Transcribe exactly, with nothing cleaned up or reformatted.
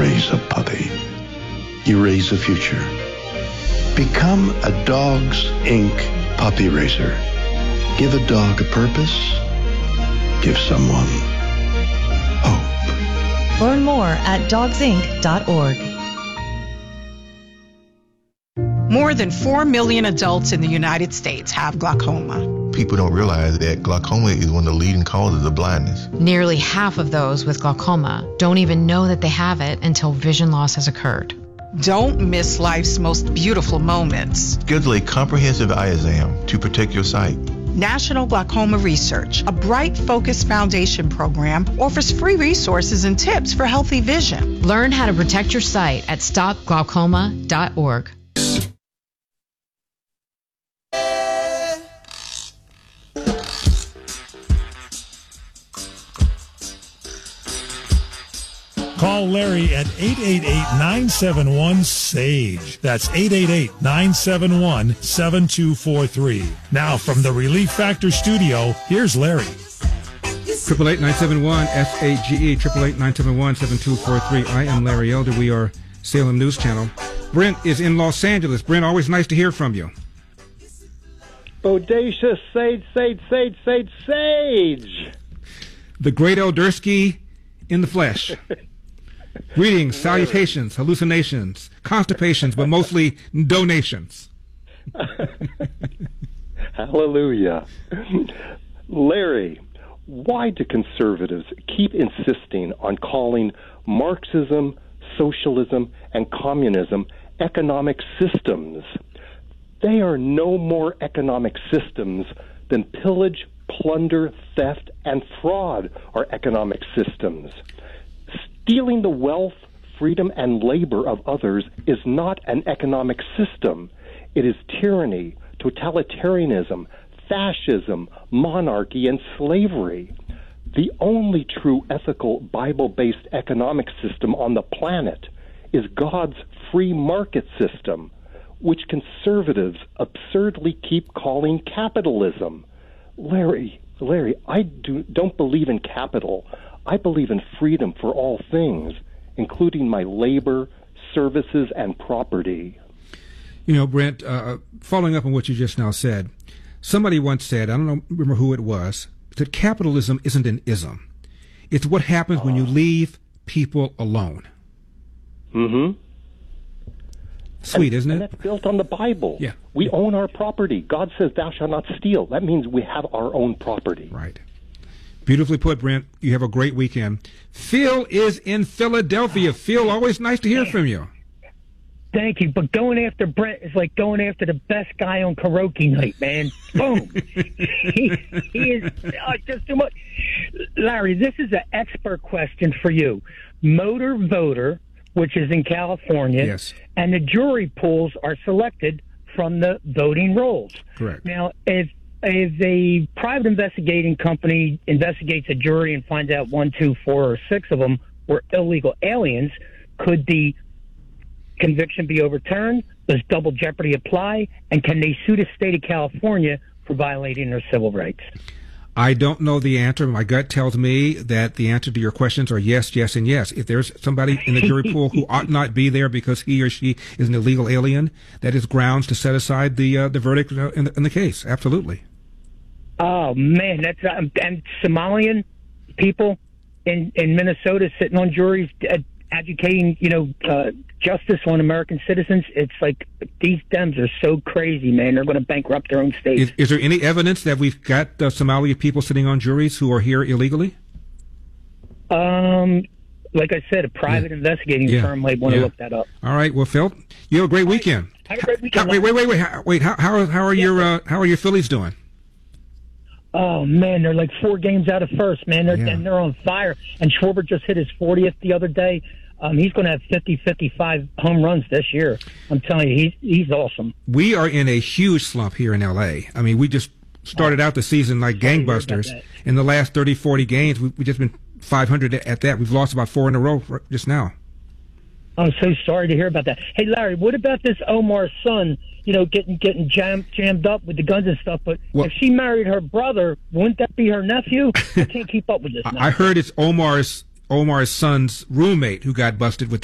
raise a puppy. You raise a future. Become a Dogs Incorporated puppy raiser. Give a dog a purpose. Give someone hope. Learn more at dogs inc dot org. More than four million adults in the United States have glaucoma. People don't realize that glaucoma is one of the leading causes of blindness. Nearly half of those with glaucoma don't even know that they have it until vision loss has occurred. Don't miss life's most beautiful moments. Schedule a comprehensive eye exam to protect your sight. National Glaucoma Research, a Bright Focus Foundation program, offers free resources and tips for healthy vision. Learn how to protect your sight at stop glaucoma dot org. Call Larry at eight eight eight, nine seven one, S A G E. That's eight eight eight, nine seven one, seven two four three. Now from the Relief Factor studio, here's Larry. Triple eight nine seven one S A G E, triple eight nine seven one seven two four three. I am Larry Elder. We are Salem News Channel. Brent is in Los Angeles. Brent, always nice to hear from you. Bodacious sage, sage, sage, sage, sage. The great Eldersky in the flesh. Greetings, salutations, hallucinations, constipations, but mostly donations. Hallelujah. Larry, why do conservatives keep insisting on calling Marxism, socialism, and communism economic systems? They are no more economic systems than pillage, plunder, theft, and fraud are economic systems. Stealing the wealth, freedom, and labor of others is not an economic system. It is tyranny, totalitarianism, fascism, monarchy, and slavery. The only true ethical Bible-based economic system on the planet is God's free market system, which conservatives absurdly keep calling capitalism. Larry, Larry, I do, don't believe in capital. I believe in freedom for all things, including my labor, services, and property. You know, Brent, uh, following up on what you just now said, somebody once said, I don't know, remember who it was, that capitalism isn't an ism. It's what happens uh, when you leave people alone. Mm-hmm. Sweet, and, isn't it? And that's built on the Bible. Yeah. We own our property. God says, thou shalt not steal. That means we have our own property. Right. Beautifully put, Brent. You have a great weekend. Phil is in Philadelphia. Phil, always nice to hear from you. Thank you. But going after Brent is like going after the best guy on karaoke night, man. Boom. he, he is oh, just too much. Larry, this is an expert question for you. Motor voter, which is in California, yes, and the jury pools are selected from the voting rolls. Correct. Now, if If a private investigating company investigates a jury and finds out one, two, four, or six of them were illegal aliens, could the conviction be overturned? Does double jeopardy apply? And can they sue the state of California for violating their civil rights? I don't know the answer. My gut tells me that the answer to your questions are yes, yes, and yes. If there's somebody in the jury pool who ought not be there because he or she is an illegal alien, that is grounds to set aside the uh, the verdict in the, in the case. Absolutely. Oh man, that's uh, and Somalian people in in Minnesota sitting on juries, uh, educating you know uh, justice on American citizens. It's like these Dems are so crazy, man. They're going to bankrupt their own states. Is, is there any evidence that we've got uh, Somali people sitting on juries who are here illegally? Um, like I said, a private yeah. investigating yeah. firm might want to yeah. look that up. All right. Well, Phil, you have a great weekend. Have a great weekend. How, wait, wait, wait, wait. How, wait. How how are, how are yeah. your uh, how are your Phillies doing? Oh, man, they're like four games out of first, man. They're, yeah. And they're on fire. And Schwarber just hit his fortieth the other day. Um, he's going to have fifty, fifty-five home runs this year. I'm telling you, he's he's awesome. We are in a huge slump here in L A. I mean, we just started out the season like gangbusters. In the last thirty, forty games, we've we just been five hundred at that. We've lost about four in a row just now. I'm so sorry to hear about that. Hey, Larry, what about this Omar's son, you know, getting getting jammed, jammed up with the guns and stuff? But well, if she married her brother, wouldn't that be her nephew? I can't keep up with this now. I heard it's Omar's Omar's son's roommate who got busted with